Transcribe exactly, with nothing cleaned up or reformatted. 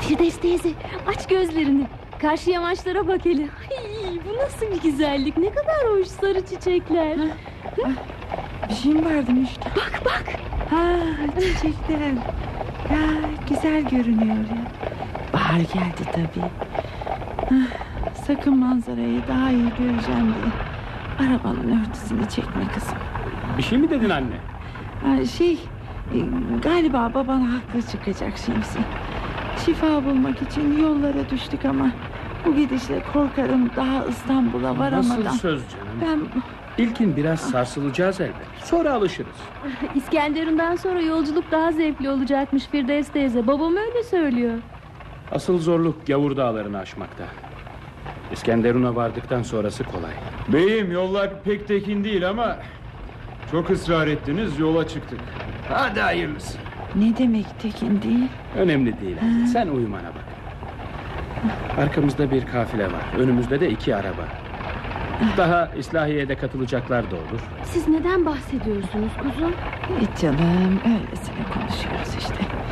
Firdevs teyze, aç gözlerini. Karşı yamaçlara bak hele. Ay, bu nasıl bir güzellik, ne kadar hoş sarı çiçekler. Ha, ha, bir şey mi vardı Müştak? Bak bak. Ha, çiçekler. Ya, güzel görünüyor ya. Bahar geldi tabii. Ah, sakın manzarayı daha iyi göreceğim diye arabanın örtüsünü çekme kızım. Bir şey mi dedin anne? Ha, şey e, galiba baban haklı çıkacak Şemsi. Şifa bulmak için yollara düştük ama bu gidişle korkarım daha İstanbul'a varamadan. Nasıl söz canım? Ben... İlkin biraz sarsılacağız elbet. Sonra alışırız. İskenderun'dan sonra yolculuk daha zevkli olacakmış Firdevs teyze. Babam öyle söylüyor. Asıl zorluk Gavur dağlarını aşmakta. İskenderun'a vardıktan sonrası kolay. Beyim, yollar pek tekin değil ama çok ısrar ettiniz, yola çıktık. Hadi hayırlısı. Ne demek tekin değil? Önemli değil. Sen uyumana bak. Arkamızda bir kafile var. Önümüzde de iki araba. Daha İslahiye'de katılacaklar da olur. Siz neden bahsediyorsunuz kuzum? Hiç canım, öylesine konuşuyoruz işte.